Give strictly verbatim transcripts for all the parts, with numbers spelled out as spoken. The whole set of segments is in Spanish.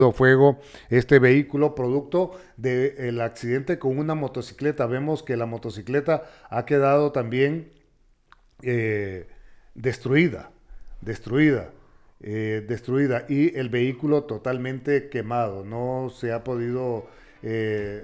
fuego este vehículo producto del accidente con una motocicleta. Vemos que la motocicleta ha quedado también eh, destruida, destruida, eh, destruida y el vehículo totalmente quemado. No se ha podido eh,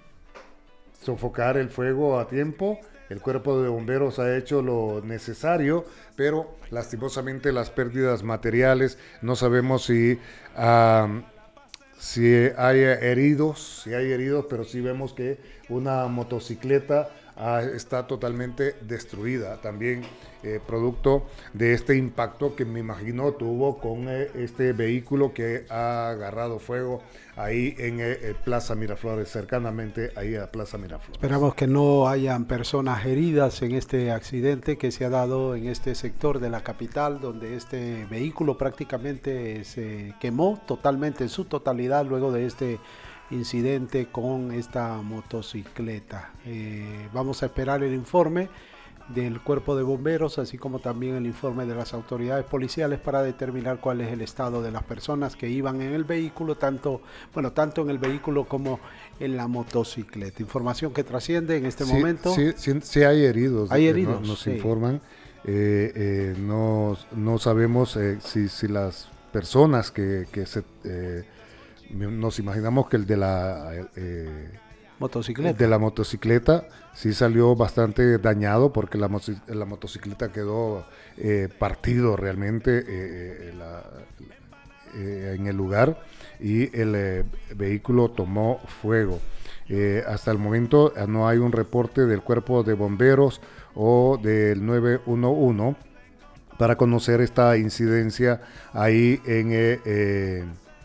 sofocar el fuego a tiempo. El cuerpo de bomberos ha hecho lo necesario, pero lastimosamente las pérdidas materiales, no sabemos si, um, si hay heridos, si hay heridos, pero sí vemos que una motocicleta uh, está totalmente destruida, también eh, producto de este impacto que me imagino tuvo con eh, este vehículo que ha agarrado fuego ahí en eh, Plaza Miraflores, cercanamente ahí a Plaza Miraflores. Esperamos que no hayan personas heridas en este accidente que se ha dado en este sector de la capital, donde este vehículo prácticamente se quemó totalmente, en su totalidad, luego de este incidente con esta motocicleta. Eh, vamos a esperar el informe del cuerpo de bomberos, así como también el informe de las autoridades policiales para determinar cuál es el estado de las personas que iban en el vehículo, tanto, bueno, tanto en el vehículo como en la motocicleta. Información que trasciende en este sí, momento. Sí, sí, sí hay heridos. Hay heridos. No, nos sí. informan. Eh, eh, no, no sabemos eh, si, si las personas que, que se... Eh, nos imaginamos que el de la... Eh, motocicleta. De la motocicleta sí salió bastante dañado porque la, la motocicleta quedó eh, partido realmente eh, la, eh, en el lugar y el eh, vehículo tomó fuego. Eh, hasta el momento eh, no hay un reporte del cuerpo de bomberos o del nueve uno uno para conocer esta incidencia ahí en... Eh, eh,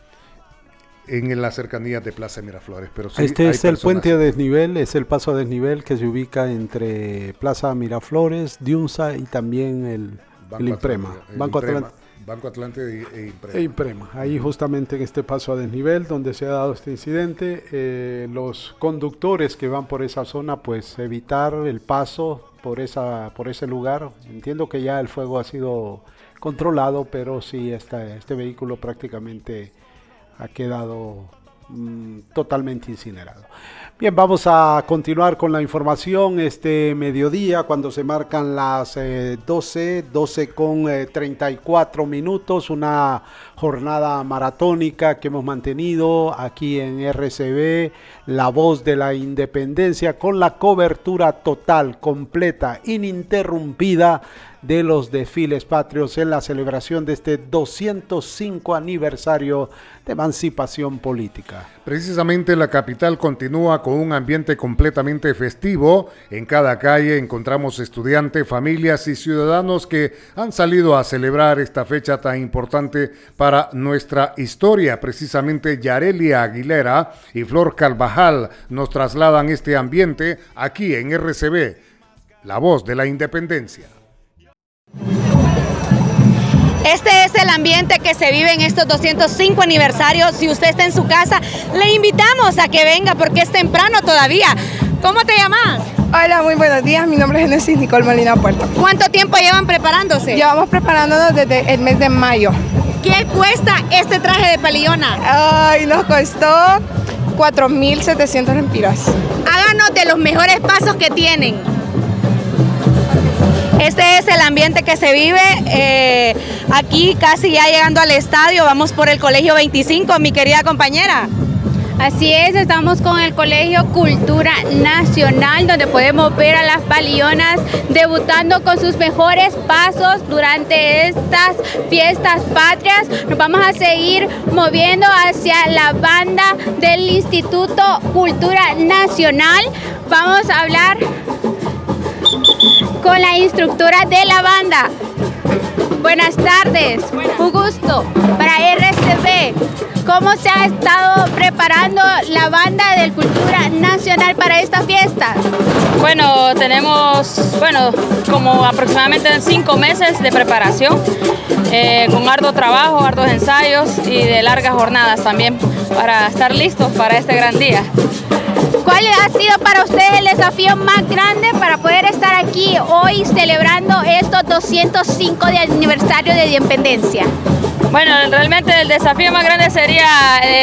en las cercanías de Plaza Miraflores. Pero sí este es el puente a desnivel, es el paso a desnivel que se ubica entre Plaza Miraflores, Diunza y también el, Banco el Imprema. Atlante, el Banco Imprema, Atlante. Banco Atlante e Imprema. E Imprema. Ahí justamente en este paso a desnivel donde se ha dado este incidente, eh, los conductores que van por esa zona, pues evitar el paso por, esa, por ese lugar. Entiendo que ya el fuego ha sido controlado, pero sí está, este vehículo prácticamente ha quedado mmm, totalmente incinerado. Bien, vamos a continuar con la información este mediodía, cuando se marcan las eh, doce, doce con eh, treinta y cuatro minutos, una jornada maratónica que hemos mantenido aquí en R C B, La Voz de la Independencia, con la cobertura total, completa, ininterrumpida de los desfiles patrios en la celebración de este doscientos cinco aniversario de emancipación política. Precisamente la capital continúa con un ambiente completamente festivo. En cada calle encontramos estudiantes, familias y ciudadanos que han salido a celebrar esta fecha tan importante para nuestra historia. Precisamente Yarelia Aguilera y Flor Carvajal nos trasladan este ambiente aquí en R C B, La Voz de la Independencia. Este es el ambiente que se vive en estos doscientos cinco aniversarios. Si usted está en su casa, le invitamos a que venga porque es temprano todavía. ¿Cómo te llamas? Hola, muy buenos días. Mi nombre es Genesis Nicole Molina Puerto. ¿Cuánto tiempo llevan preparándose? Llevamos preparándonos desde el mes de mayo. ¿Qué cuesta este traje de palillona? Ay, nos costó cuatro mil setecientos lempiras. Háganos de los mejores pasos que tienen. Este es el ambiente que se vive eh, aquí casi ya llegando al estadio. Vamos por el Colegio veinticinco, mi querida compañera. Así es, estamos con el Colegio Cultura Nacional, donde podemos ver a las palillonas debutando con sus mejores pasos durante estas fiestas patrias. Nos vamos a seguir moviendo hacia la banda del Instituto Cultura Nacional. Vamos a hablar con la instructora de la banda. Buenas tardes, Buenas. Un gusto para R C B. ¿Cómo se ha estado preparando la banda del Cultura Nacional para esta fiesta? Bueno, tenemos bueno, como aproximadamente cinco meses de preparación, eh, con arduo trabajo, arduos ensayos y de largas jornadas también para estar listos para este gran día. ¿Cuál ha sido para ustedes el desafío más grande para poder estar aquí hoy celebrando estos doscientos cinco de aniversario de independencia? Bueno, realmente el desafío más grande sería... Eh,